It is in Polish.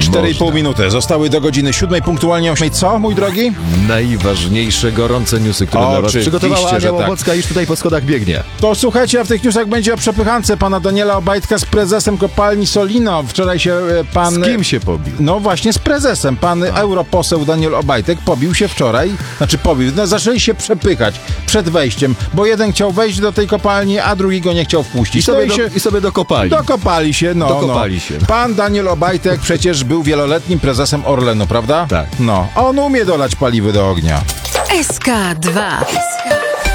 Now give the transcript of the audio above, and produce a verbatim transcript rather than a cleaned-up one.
cztery i pół minuty. Zostały do godziny siódmej, punktualnie ósmej. Co, mój drogi? Najważniejsze, gorące newsy, które dla was Oczywiście, przygotowała że Ania tak. Łobocka, już tutaj po schodach biegnie. To słuchajcie, a w tych newsach będzie o przepychance pana Daniela Obajtka z prezesem kopalni Solino. Wczoraj się e, pan... Z kim się pobił? No właśnie z prezesem. Pan europoseł Daniel Obajtek pobił się wczoraj, znaczy pobił, no, zaczęli się przepychać przed wejściem, bo jeden chciał wejść do tej kopalni, a drugi go nie chciał wpuścić. I sobie, No do, się... i sobie dokopali. Dokopali się, no. Dokopali no. się. Pan Daniel Obajtek przecież był wieloletnim prezesem Orlenu, prawda? Tak. No. On umie dolać paliwy do ognia. S K dwa.